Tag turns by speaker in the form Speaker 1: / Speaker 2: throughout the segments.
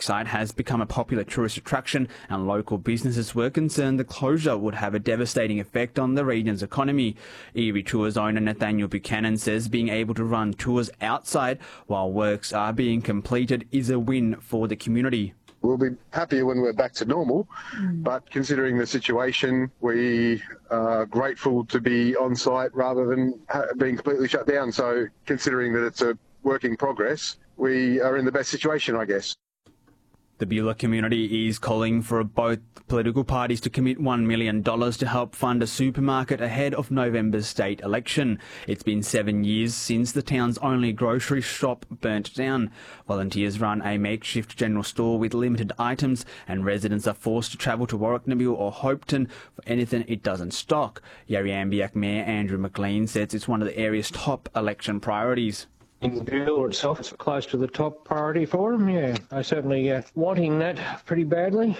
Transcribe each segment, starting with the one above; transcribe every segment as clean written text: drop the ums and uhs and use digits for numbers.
Speaker 1: site has become a popular tourist attraction, and local businesses were concerned the closure would have a devastating effect on the region's economy. Erie Tours owner Nathaniel Buchanan says being able to run tours outside while works are being completed is a win for the community.
Speaker 2: We'll be happier when we're back to normal, but considering the situation, we are grateful to be on site rather than being completely shut down. So considering that it's a work in progress, we are in the best situation, I guess.
Speaker 1: The Beulah community is calling for both political parties to commit $1 million to help fund a supermarket ahead of November's state election. It's been 7 years since the town's only grocery shop burnt down. Volunteers run a makeshift general store with limited items, and residents are forced to travel to Warrnambool or Hopetoun for anything it doesn't stock. Yarriambiack Mayor Andrew McLean says it's one of the area's top election priorities.
Speaker 3: In Beulah itself, it's close to the top priority for them, yeah. They're certainly wanting that pretty badly.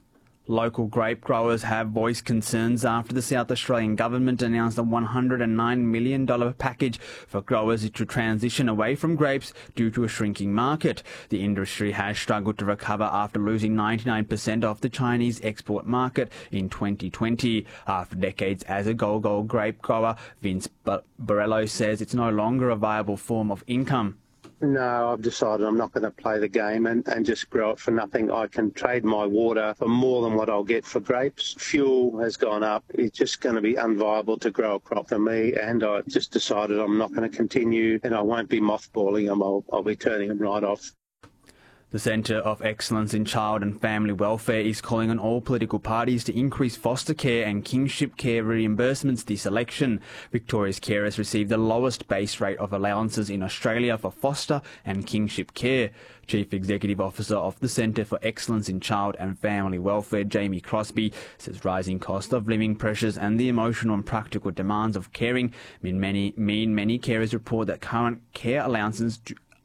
Speaker 1: Local grape growers have voiced concerns after the South Australian government announced a $109 million package for growers to transition away from grapes due to a shrinking market. The industry has struggled to recover after losing 99% of the Chinese export market in 2020. After decades as a Gold grape grower, Vince Borello says it's no longer a viable form of income.
Speaker 4: No, I've decided I'm not going to play the game and just grow it for nothing. I can trade my water for more than what I'll get for grapes. Fuel has gone up. It's just going to be unviable to grow a crop for me, and I just decided I'm not going to continue, and I won't be mothballing them. I'll be turning them right off.
Speaker 1: The Centre of Excellence in Child and Family Welfare is calling on all political parties to increase foster care and kinship care reimbursements this election. Victoria's carers received the lowest base rate of allowances in Australia for foster and kinship care. Chief Executive Officer of the Centre for Excellence in Child and Family Welfare, Jamie Crosby, says rising cost of living pressures and the emotional and practical demands of caring mean many carers report that current care allowances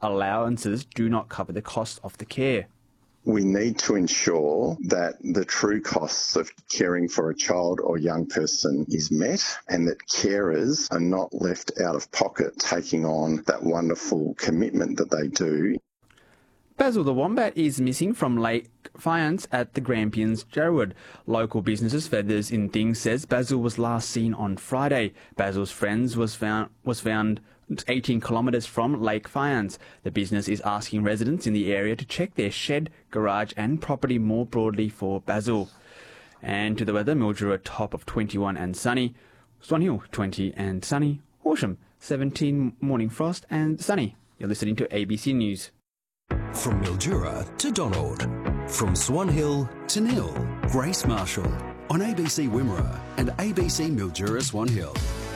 Speaker 1: do not cover the cost of the care.
Speaker 5: We need to ensure that the true costs of caring for a child or young person is met, and that carers are not left out of pocket taking on that wonderful commitment that they do.
Speaker 1: Basil the wombat is missing from Lake Fyans at the Grampians Jarwood. Local businesses Feathers in Things says Basil was last seen on Friday. Basil's friends was found 18 kilometres from Lake Fyans. The business is asking residents in the area to check their shed, garage and property more broadly for Basil. And to the weather, Mildura top of 21 and sunny, Swan Hill 20 and sunny, Horsham 17 morning frost and sunny. You're listening to ABC News.
Speaker 6: From Mildura to Donald, from Swan Hill to Nil, Grace Marshall on ABC Wimmera and ABC Mildura Swan Hill.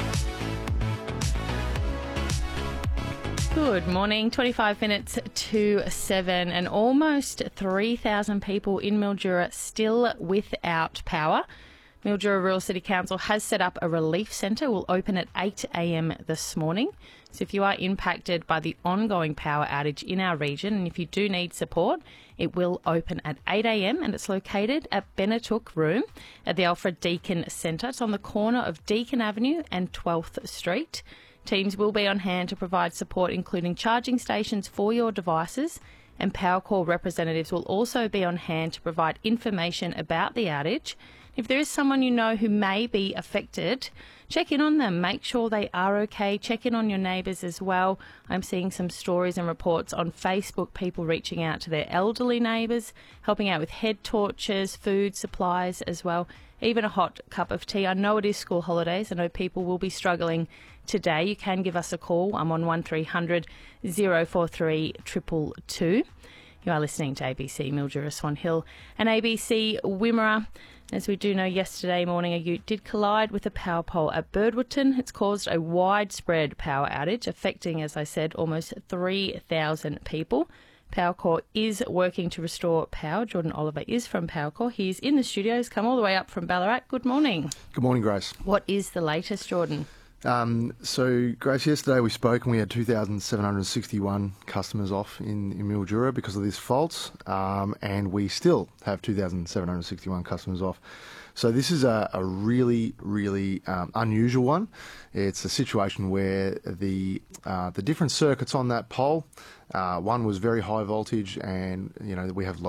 Speaker 7: Good morning, 25 minutes to 7 and almost 3,000 people in Mildura still without power. Mildura Rural City Council has set up a relief centre. Will open at 8 a.m. this morning. So if you are impacted by the ongoing power outage in our region and if you do need support, it will open at 8 a.m. and it's located at Benetook Room at the Alfred Deakin Centre. It's on the corner of Deakin Avenue and 12th Street. Teams will be on hand to provide support, including charging stations for your devices, and Powercall representatives will also be on hand to provide information about the outage. If there is someone you know who may be affected, check in on them. Make sure they are okay. Check in on your neighbours as well. I'm seeing some stories and reports on Facebook, people reaching out to their elderly neighbours, helping out with head torches, food supplies as well, even a hot cup of tea. I know it is school holidays. I know people will be struggling today. You can give us a call. I'm on 1300 043 222. You are listening to ABC Mildura Swan Hill and ABC Wimmera. As we do know, yesterday morning a ute did collide with a power pole at Birdwoodton. It's caused a widespread power outage, affecting, as I said, almost 3,000 people. Powercor is working to restore power. Jordan Oliver is from Powercor. He's in the studios, come all the way up from Ballarat. Good morning.
Speaker 8: Good morning, Grace.
Speaker 7: What is the latest, Jordan?
Speaker 8: So, Grace, yesterday we spoke and we had 2,761 customers off in Mildura because of this fault, and we still have 2,761 customers off. So this is a really, really unusual one. It's a situation where the different circuits on that pole, one was very high voltage, and we have